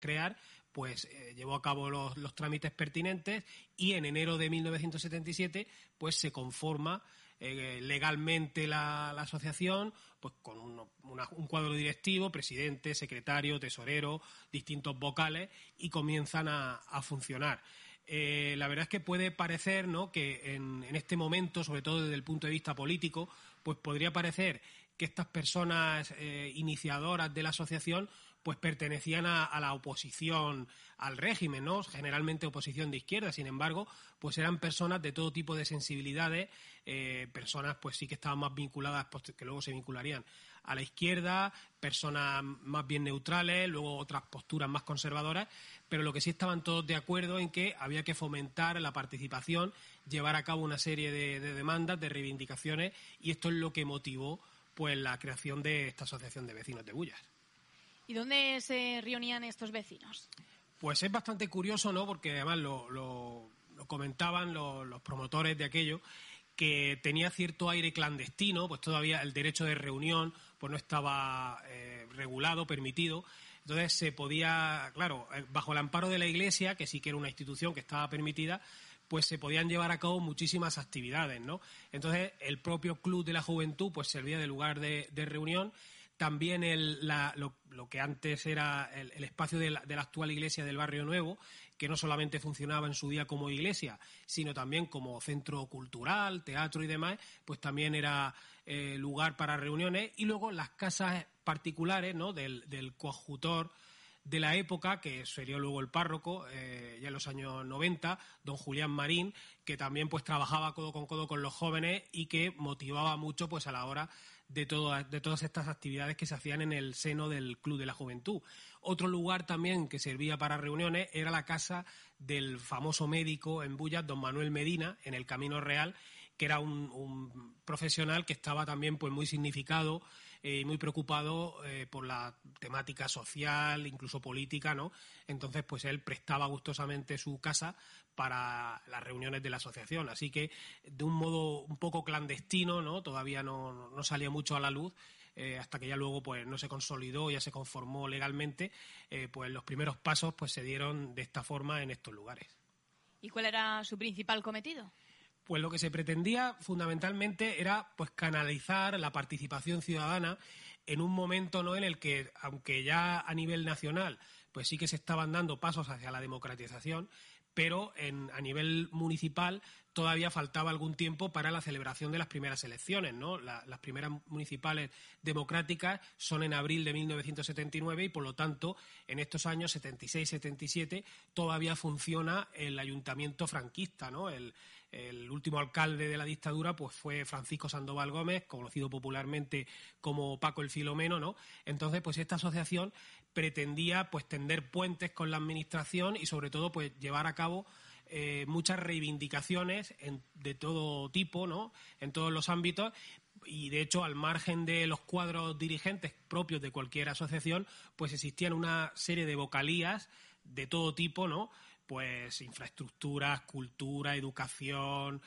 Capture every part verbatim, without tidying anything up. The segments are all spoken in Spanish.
crear, pues eh, llevó a cabo los, los trámites pertinentes y en enero de mil novecientos setenta y siete pues se conforma eh, legalmente la, la asociación, pues con un, una, un cuadro directivo, presidente, secretario, tesorero, distintos vocales, y comienzan a, a funcionar. Eh, la verdad es que puede parecer, ¿no?, que en, en este momento, sobre todo desde el punto de vista político, pues podría parecer que estas personas eh, iniciadoras de la asociación pues pertenecían a, a la oposición al régimen, ¿no? Generalmente oposición de izquierda. Sin embargo, pues eran personas de todo tipo de sensibilidades, eh, personas pues sí que estaban más vinculadas, pues, que luego se vincularían a la izquierda, personas más bien neutrales, luego otras posturas más conservadoras, pero lo que sí estaban todos de acuerdo en que había que fomentar la participación, llevar a cabo una serie de, de demandas, de reivindicaciones, y esto es lo que motivó pues la creación de esta asociación de vecinos de Bullas. ¿Y dónde se reunían estos vecinos? Pues es bastante curioso, ¿no?, porque además lo, lo, lo comentaban los, los promotores de aquello, que tenía cierto aire clandestino, pues todavía el derecho de reunión pues no estaba eh, regulado, permitido. Entonces se podía, claro, bajo el amparo de la Iglesia, que sí que era una institución que estaba permitida, pues se podían llevar a cabo muchísimas actividades, ¿no? Entonces el propio Club de la Juventud pues servía de lugar de, de reunión. También el, la, lo, lo que antes era el, el espacio de la, de la actual iglesia del Barrio Nuevo, que no solamente funcionaba en su día como iglesia, sino también como centro cultural, teatro y demás, pues también era eh, lugar para reuniones. Y luego las casas particulares, ¿no?, del, del coadjutor de la época, que sería luego el párroco, eh, ya en los años noventa, don Julián Marín, que también pues trabajaba codo con codo con los jóvenes y que motivaba mucho pues a la hora de, todo, de todas estas actividades que se hacían en el seno del Club de la Juventud. Otro lugar también que servía para reuniones era la casa del famoso médico en Bullas, don Manuel Medina, en el Camino Real, que era un, un profesional que estaba también pues muy significado y eh, muy preocupado eh, por la temática social, incluso política, ¿no? Entonces, pues él prestaba gustosamente su casa para las reuniones de la asociación. Así que, de un modo un poco clandestino, ¿no?, todavía no, no salía mucho a la luz, eh, hasta que ya luego pues no se consolidó, ya se conformó legalmente, eh, pues los primeros pasos pues se dieron de esta forma en estos lugares. ¿Y cuál era su principal cometido? Pues lo que se pretendía fundamentalmente era pues canalizar la participación ciudadana en un momento, ¿no?, en el que, aunque ya a nivel nacional pues sí que se estaban dando pasos hacia la democratización, pero en, a nivel municipal todavía faltaba algún tiempo para la celebración de las primeras elecciones, ¿no? La, las primeras municipales democráticas son en abril de mil novecientos setenta y nueve y, por lo tanto, en estos años setenta y seis setenta y siete todavía funciona el ayuntamiento franquista, ¿no? El, el último alcalde de la dictadura pues fue Francisco Sandoval Gómez, conocido popularmente como Paco el Filomeno, ¿no? Entonces, pues esta asociación pretendía pues tender puentes con la administración y, sobre todo, pues llevar a cabo Eh, muchas reivindicaciones en, de todo tipo, ¿no?, en todos los ámbitos, y de hecho, al margen de los cuadros dirigentes propios de cualquier asociación, pues existían una serie de vocalías de todo tipo, ¿no?, pues infraestructuras, cultura, educación,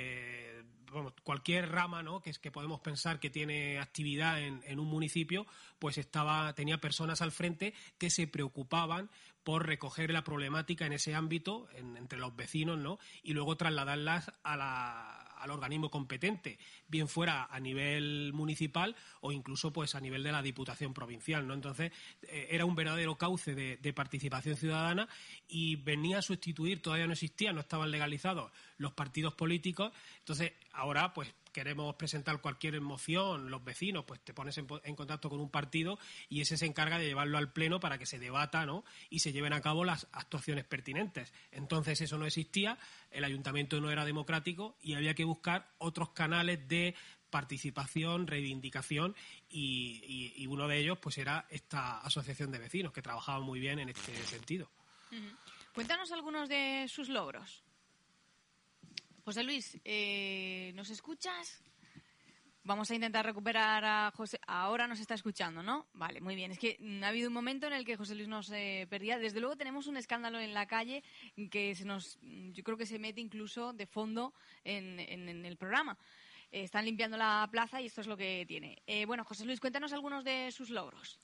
eh, bueno, cualquier rama, ¿no?, que es que podemos pensar que tiene actividad en, en un municipio, pues estaba tenía personas al frente que se preocupaban por recoger la problemática en ese ámbito, en, entre los vecinos, ¿no?, y luego trasladarlas a la, al organismo competente, bien fuera a nivel municipal o incluso pues a nivel de la Diputación Provincial, ¿no? Entonces, eh, era un verdadero cauce de, de participación ciudadana y venía a sustituir, todavía no existían, no estaban legalizados los partidos políticos. Entonces, ahora pues queremos presentar cualquier moción, los vecinos, pues te pones en, en contacto con un partido y ese se encarga de llevarlo al pleno para que se debata, ¿no?, y se lleven a cabo las actuaciones pertinentes. Entonces eso no existía, el ayuntamiento no era democrático y había que buscar otros canales de participación, reivindicación y, y, y uno de ellos pues era esta asociación de vecinos que trabajaba muy bien en este sentido. Uh-huh. Cuéntanos algunos de sus logros. José Luis, eh, ¿nos escuchas? Vamos a intentar recuperar a José. Ahora nos está escuchando, ¿no? Vale, muy bien. Es que ha habido un momento en el que José Luis nos eh, perdía. Desde luego tenemos un escándalo en la calle que se nos, yo creo que se mete incluso de fondo en, en, en el programa. Eh, están limpiando la plaza y esto es lo que tiene. Eh, bueno, José Luis, cuéntanos algunos de sus logros.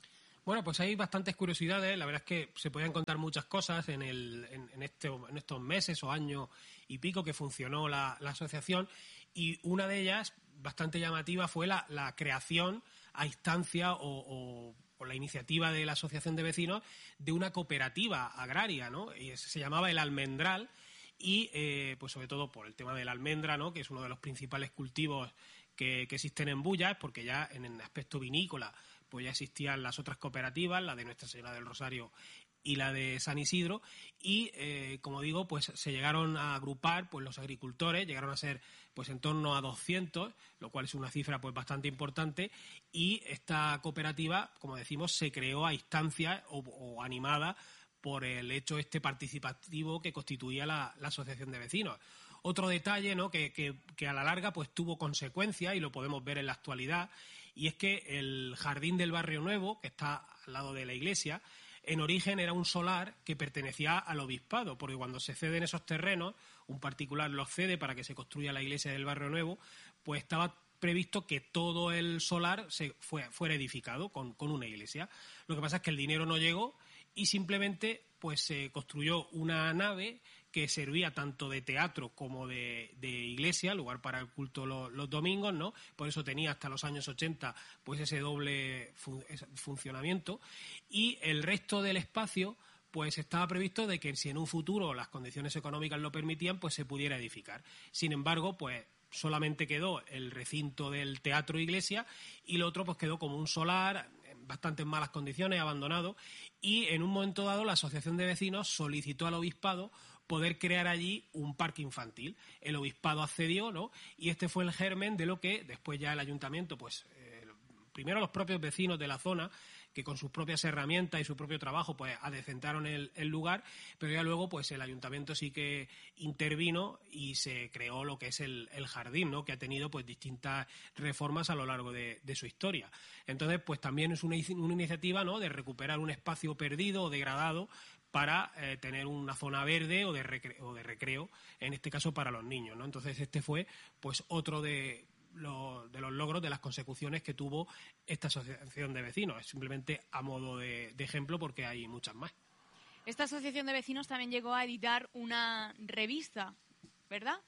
Bueno, pues hay bastantes curiosidades. La verdad es que se podían contar muchas cosas en, el, en, en, este, en estos meses o años y pico que funcionó la, la asociación, y una de ellas, bastante llamativa, fue la, la creación a instancia o, o, o la iniciativa de la Asociación de Vecinos de una cooperativa agraria, ¿no? Y se llamaba El Almendral, y eh, pues sobre todo por el tema de la almendra, ¿no? Que es uno de los principales cultivos que, que existen en Bullas, porque ya en el aspecto vinícola pues ya existían las otras cooperativas, la de Nuestra Señora del Rosario y la de San Isidro, y eh, como digo, pues se llegaron a agrupar pues los agricultores, llegaron a ser pues en torno a doscientos, lo cual es una cifra pues bastante importante, y esta cooperativa, como decimos, se creó a instancia o, o animada por el hecho este participativo que constituía la, la Asociación de Vecinos. Otro detalle, ¿no?, que, que, que a la larga pues tuvo consecuencias, y lo podemos ver en la actualidad, y es que el jardín del Barrio Nuevo, que está al lado de la iglesia, en origen era un solar que pertenecía al obispado, porque cuando se ceden esos terrenos, un particular los cede para que se construya la iglesia del Barrio Nuevo, pues estaba previsto que todo el solar se fue, fuera edificado con, con una iglesia. Lo que pasa es que el dinero no llegó y simplemente pues se construyó una nave que servía tanto de teatro como de, de iglesia, lugar para el culto los, los domingos, ¿no? Por eso tenía hasta los años ochenta pues ese doble fun, ese funcionamiento, y el resto del espacio pues estaba previsto de que si en un futuro las condiciones económicas lo permitían, pues se pudiera edificar. Sin embargo, pues solamente quedó el recinto del teatro iglesia, y lo otro pues quedó como un solar en bastante malas condiciones, abandonado, y en un momento dado la Asociación de Vecinos solicitó al obispado poder crear allí un parque infantil. El obispado accedió, ¿no? Y este fue el germen de lo que después ya el ayuntamiento, pues eh, primero los propios vecinos de la zona, que con sus propias herramientas y su propio trabajo pues adecentaron el, el lugar, pero ya luego pues el ayuntamiento sí que intervino y se creó lo que es el, el jardín, ¿no?, que ha tenido pues distintas reformas a lo largo de, de su historia. Entonces pues también es una, una iniciativa, ¿no?, de recuperar un espacio perdido o degradado para eh, tener una zona verde o de, recreo, o de recreo, en este caso para los niños, ¿no? Entonces este fue pues otro de, lo, de los logros, de las consecuciones que tuvo esta asociación de vecinos. Es simplemente a modo de, de ejemplo, porque hay muchas más. Esta asociación de vecinos también llegó a editar una revista, ¿verdad?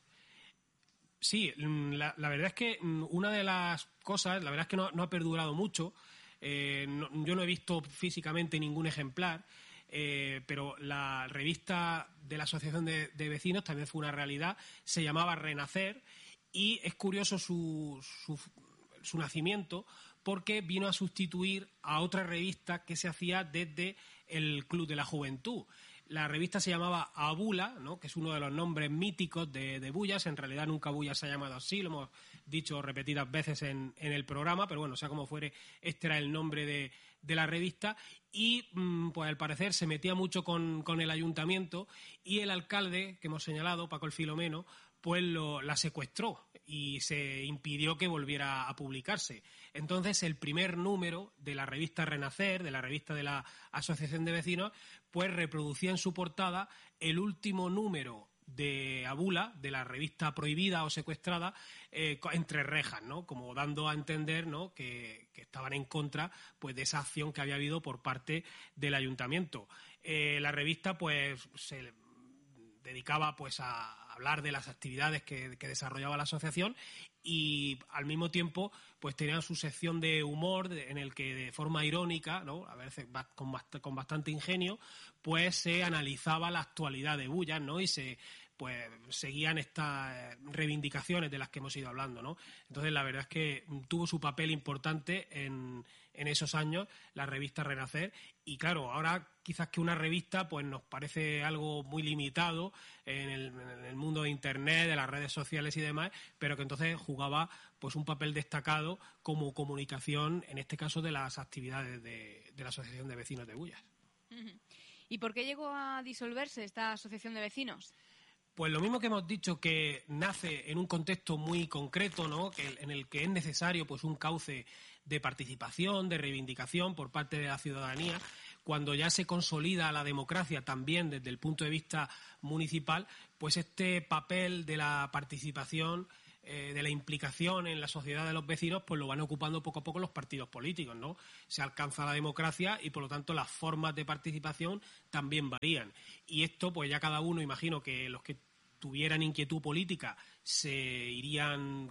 Sí, la, la verdad es que una de las cosas, la verdad es que no, no ha perdurado mucho. Eh, no, yo no he visto físicamente ningún ejemplar. Eh, pero la revista de la Asociación de, de Vecinos también fue una realidad, se llamaba Renacer, y es curioso su, su, su nacimiento, porque vino a sustituir a otra revista que se hacía desde el Club de la Juventud. La revista se llamaba Abula, ¿no?, que es uno de los nombres míticos de, de Bullas. En realidad nunca Bullas se ha llamado así, lo hemos dicho repetidas veces en, en el programa, pero bueno, sea como fuere, este era el nombre de, de la revista, y pues al parecer se metía mucho con, con el ayuntamiento, y el alcalde que hemos señalado, Paco el Filomeno, pues lo, la secuestró y se impidió que volviera a publicarse. Entonces el primer número de la revista Renacer, de la revista de la Asociación de Vecinos, pues reproducía en su portada el último número de Abula, de la revista prohibida o secuestrada, eh, entre rejas, ¿no?, como dando a entender, ¿no?, que, que estaban en contra pues de esa acción que había habido por parte del ayuntamiento. Eh, la revista pues se dedicaba pues a hablar de las actividades que, que desarrollaba la asociación, y al mismo tiempo pues tenían su sección de humor de, en el que de forma irónica, ¿no?, a veces con, bast- con bastante ingenio, pues se analizaba la actualidad de Bullas, ¿no?, y se pues seguían estas reivindicaciones de las que hemos ido hablando, ¿no? Entonces la verdad es que tuvo su papel importante en, en esos años la revista Renacer, y claro, ahora quizás que una revista pues nos parece algo muy limitado en el, en el mundo de Internet, de las redes sociales y demás, pero que entonces jugaba pues un papel destacado como comunicación, en este caso de las actividades de, de la Asociación de Vecinos de Bullas. ¿Y por qué llegó a disolverse esta asociación de vecinos? Pues lo mismo que hemos dicho, que nace en un contexto muy concreto, ¿no?, que en el que es necesario pues un cauce de participación, de reivindicación por parte de la ciudadanía. Cuando ya se consolida la democracia también desde el punto de vista municipal, pues este papel de la participación eh, de la implicación en la sociedad de los vecinos, pues lo van ocupando poco a poco los partidos políticos, ¿no? Se alcanza la democracia y, por lo tanto, las formas de participación también varían. Y esto, pues ya cada uno, imagino que los que tuvieran inquietud política se irían...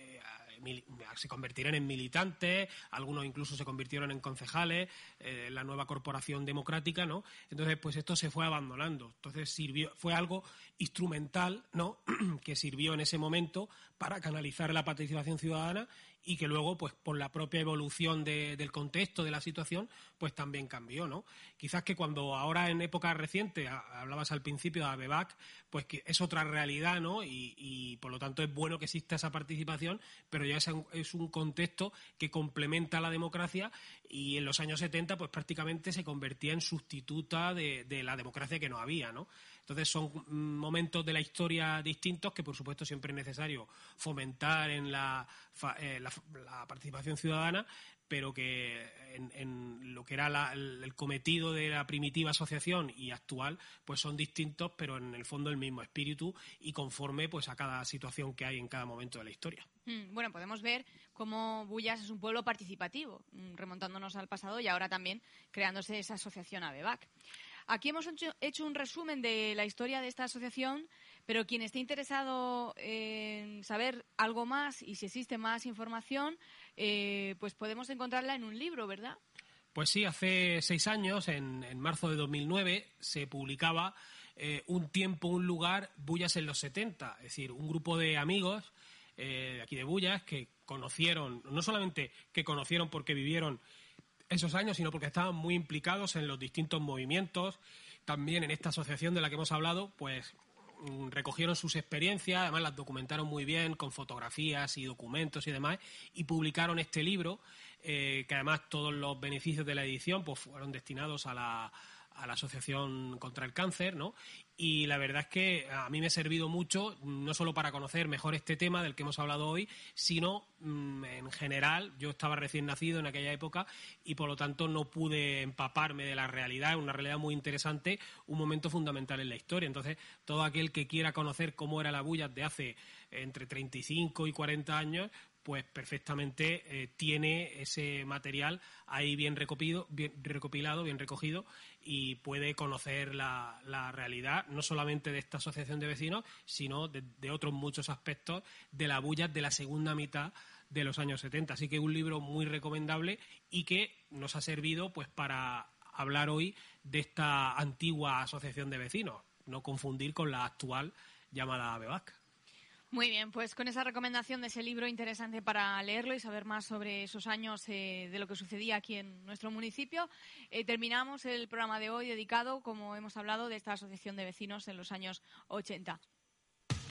se convertirán en militantes, algunos incluso se convirtieron en concejales, eh, la nueva corporación democrática, ¿no? Entonces, pues esto se fue abandonando. Entonces sirvió, fue algo instrumental, ¿no? que sirvió en ese momento para canalizar la participación ciudadana y que luego, pues por la propia evolución de, del contexto de la situación, pues también cambió, ¿no? Quizás que cuando ahora en épocas recientes, hablabas al principio de ABEVAC, pues que es otra realidad, ¿no? Y, y por lo tanto es bueno que exista esa participación, pero ya es un, es un contexto que complementa la democracia y en los años setenta pues prácticamente se convertía en sustituta de, de la democracia que no había, ¿no? Entonces son momentos de la historia distintos que, por supuesto, siempre es necesario fomentar en la, eh, la, la participación ciudadana, pero que en, en lo que era la, el, el cometido de la primitiva asociación y actual, pues son distintos, pero en el fondo el mismo espíritu y conforme pues a cada situación que hay en cada momento de la historia. Mm, bueno, podemos ver cómo Bullas es un pueblo participativo, remontándonos al pasado y ahora también creándose esa asociación ABEVAC. Aquí hemos hecho, hecho un resumen de la historia de esta asociación, pero quien esté interesado en saber algo más y si existe más información, eh, pues podemos encontrarla en un libro, ¿verdad? Pues sí, hace seis años, en, en marzo de dos mil nueve, se publicaba eh, Un tiempo, un lugar, Bullas en los setenta. Es decir, un grupo de amigos eh, de aquí de Bullas que conocieron, no solamente que conocieron porque vivieron esos años, sino porque estaban muy implicados en los distintos movimientos. También en esta asociación de la que hemos hablado, pues recogieron sus experiencias, además las documentaron muy bien con fotografías y documentos y demás, y publicaron este libro, eh, que además todos los beneficios de la edición pues fueron destinados a la, a la Asociación contra el Cáncer, ¿no? Y la verdad es que a mí me ha servido mucho, no solo para conocer mejor este tema del que hemos hablado hoy, sino mmm, en general. Yo estaba recién nacido en aquella época y por lo tanto no pude empaparme de la realidad, una realidad muy interesante, un momento fundamental en la historia. Entonces, todo aquel que quiera conocer cómo era la Bullas de hace entre treinta y cinco y cuarenta años, pues perfectamente eh, tiene ese material ahí bien recopilado, bien recopilado, bien recogido, y puede conocer la, la realidad, no solamente de esta asociación de vecinos, sino de, de otros muchos aspectos de la Bullas de la segunda mitad de los años setenta. Así que un libro muy recomendable y que nos ha servido pues para hablar hoy de esta antigua asociación de vecinos, no confundir con la actual llamada ABEVAC. Muy bien, pues con esa recomendación de ese libro interesante para leerlo y saber más sobre esos años eh, de lo que sucedía aquí en nuestro municipio, eh, terminamos el programa de hoy dedicado, como hemos hablado, de esta asociación de vecinos en los años ochenta.